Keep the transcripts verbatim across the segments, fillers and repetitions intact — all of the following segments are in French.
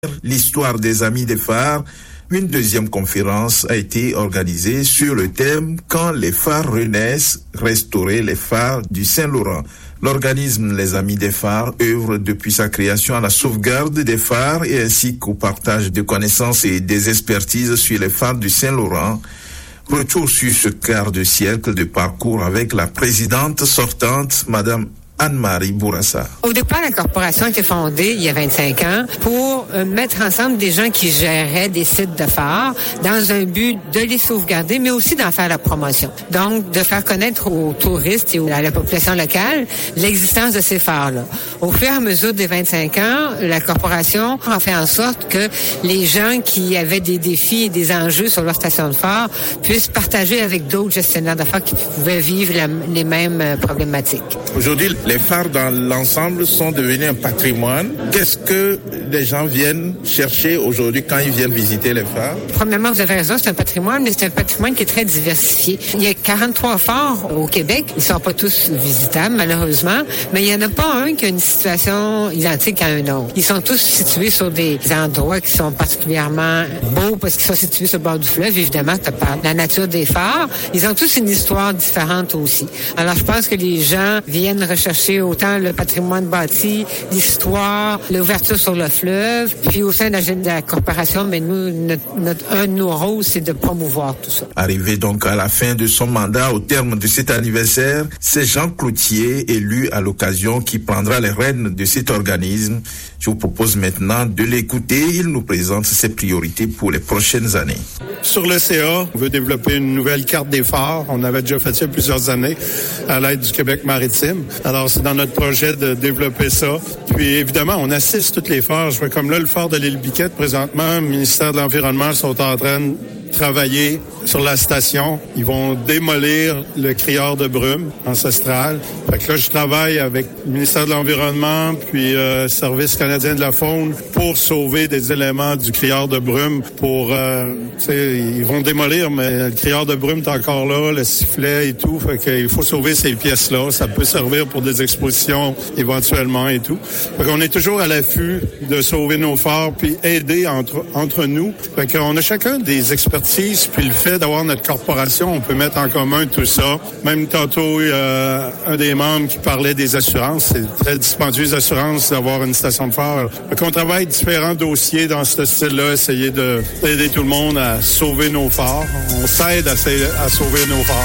L'histoire des Amis des phares, une deuxième conférence a été organisée sur le thème « Quand les phares renaissent, restaurer les phares du Saint-Laurent ». L'organisme Les Amis des phares œuvre depuis sa création à la sauvegarde des phares et ainsi qu'au partage de connaissances et des expertises sur les phares du Saint-Laurent. Retour sur ce quart de siècle de parcours avec la présidente sortante, Madame Anne-Marie Bourassa. Au départ, la corporation a été fondée il y a vingt-cinq ans pour euh, mettre ensemble des gens qui géraient des sites de phares dans un but de les sauvegarder, mais aussi d'en faire la promotion. Donc, de faire connaître aux touristes et à la population locale l'existence de ces phares-là. Au fur et à mesure des vingt-cinq ans, la corporation a fait en sorte que les gens qui avaient des défis et des enjeux sur leur station de phare puissent partager avec d'autres gestionnaires de phares qui pouvaient vivre la, les mêmes problématiques. Aujourd'hui, les phares dans l'ensemble sont devenus un patrimoine. Qu'est-ce que les gens viennent chercher aujourd'hui quand ils viennent visiter les phares? Premièrement, vous avez raison, c'est un patrimoine, mais c'est un patrimoine qui est très diversifié. Il y a quarante-trois phares au Québec. Ils ne sont pas tous visitables, malheureusement, mais il n'y en a pas un qui a une situation identique à un autre. Ils sont tous situés sur des endroits qui sont particulièrement beaux parce qu'ils sont situés sur le bord du fleuve. Évidemment, tu parles de la nature des phares. Ils ont tous une histoire différente aussi. Alors, je pense que les gens viennent rechercher autant le patrimoine bâti, l'histoire, l'ouverture sur le fleuve, puis au sein de la, de la corporation, mais nous, notre, notre, un de nos rôles, c'est de promouvoir tout ça. Arrivé donc à la fin de son mandat, au terme de cet anniversaire, c'est Jean Cloutier, élu à l'occasion, qui prendra les rênes de cet organisme. Je vous propose maintenant de l'écouter. Il nous présente ses priorités pour les prochaines années. Sur le C A, on veut développer une nouvelle carte des phares. On avait déjà fait ça il y a plusieurs années à l'aide du Québec maritime. Alors, c'est dans notre projet de développer ça. Puis, évidemment, on assiste toutes les phares. Je vois comme là, le phare de l'île Biquette, présentement, le ministère de l'Environnement sont en train de travailler sur la station. Ils vont démolir le criard de brume ancestral. Fait que là, je travaille avec le ministère de l'Environnement puis euh, Service canadien de la faune pour sauver des éléments du criard de brume pour, euh, tu sais, ils vont démolir, mais le criard de brume est encore là, le sifflet et tout. Fait qu'il faut sauver ces pièces-là. Ça peut servir pour des expositions éventuellement et tout. Fait qu'on est toujours à l'affût de sauver nos phares puis aider entre, entre nous. Fait qu'on a chacun des expertises puis le fait d'avoir notre corporation, on peut mettre en commun tout ça. Même tantôt, il y a un des membres qui parlait des assurances. C'est très dispendieux, les assurances, d'avoir une station de phare. Fait qu'on travaille différents dossiers dans ce style-là, essayer de, d'aider tout le monde à sauver nos phares. On s'aide à, à sauver nos phares.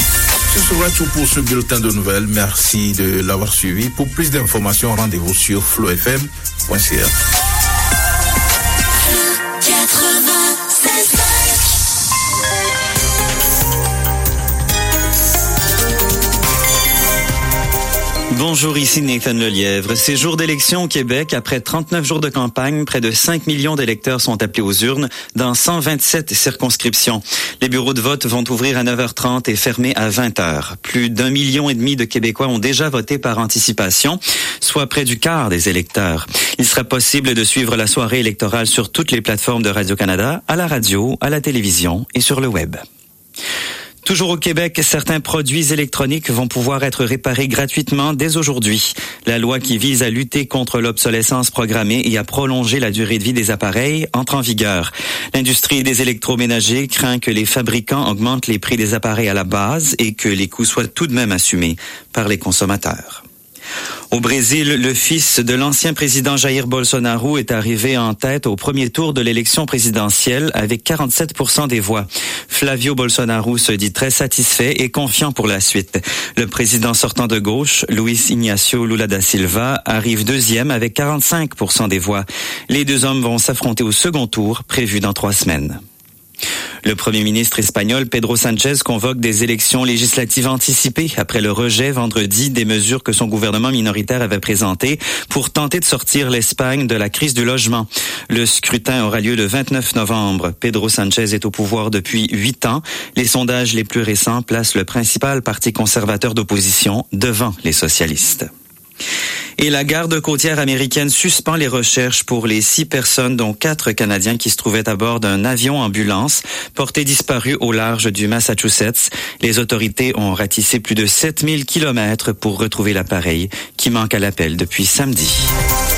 Ce sera tout pour ce bulletin de nouvelles. Merci de l'avoir suivi. Pour plus d'informations, rendez-vous sur flow f m point c a. Bonjour, ici Nathan Lelièvre. C'est jour d'élection au Québec. Après trente-neuf jours de campagne, près de cinq millions d'électeurs sont appelés aux urnes dans cent vingt-sept circonscriptions. Les bureaux de vote vont ouvrir à neuf heures trente et fermer à vingt heures. Plus d'un million et demi de Québécois ont déjà voté par anticipation, soit près du quart des électeurs. Il sera possible de suivre la soirée électorale sur toutes les plateformes de Radio-Canada, à la radio, à la télévision et sur le web. Toujours au Québec, certains produits électroniques vont pouvoir être réparés gratuitement dès aujourd'hui. La loi qui vise à lutter contre l'obsolescence programmée et à prolonger la durée de vie des appareils entre en vigueur. L'industrie des électroménagers craint que les fabricants augmentent les prix des appareils à la base et que les coûts soient tout de même assumés par les consommateurs. Au Brésil, le fils de l'ancien président Jair Bolsonaro est arrivé en tête au premier tour de l'élection présidentielle avec quarante-sept pour cent des voix. Flavio Bolsonaro se dit très satisfait et confiant pour la suite. Le président sortant de gauche, Luiz Inácio Lula da Silva, arrive deuxième avec quarante-cinq pour cent des voix. Les deux hommes vont s'affronter au second tour, prévu dans trois semaines. Le premier ministre espagnol Pedro Sánchez convoque des élections législatives anticipées après le rejet vendredi des mesures que son gouvernement minoritaire avait présentées pour tenter de sortir l'Espagne de la crise du logement. Le scrutin aura lieu le vingt-neuf novembre. Pedro Sánchez est au pouvoir depuis huit ans. Les sondages les plus récents placent le principal parti conservateur d'opposition devant les socialistes. Et la garde côtière américaine suspend les recherches pour les six personnes, dont quatre Canadiens qui se trouvaient à bord d'un avion ambulance porté disparu au large du Massachusetts. Les autorités ont ratissé plus de sept mille kilomètres pour retrouver l'appareil qui manque à l'appel depuis samedi.